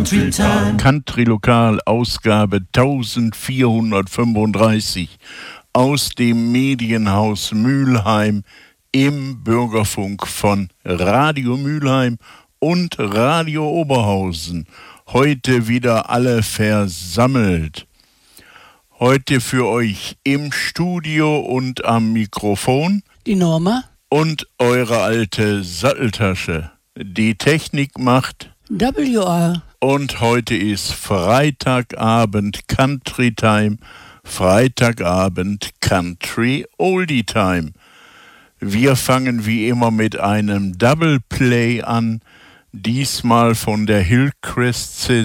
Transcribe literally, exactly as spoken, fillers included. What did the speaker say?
Country Lokal, Ausgabe eintausendvierhundertfünfunddreißig aus dem Medienhaus Mülheim im Bürgerfunk von Radio Mülheim und Radio Oberhausen. Heute wieder alle versammelt. Heute für euch im Studio und am Mikrofon die Norma und eure alte Satteltasche. Die Technik macht W R. Und heute ist Freitagabend Country Time, Freitagabend Country Oldie Time. Wir fangen wie immer mit einem Double Play an, diesmal von der Hillcrest C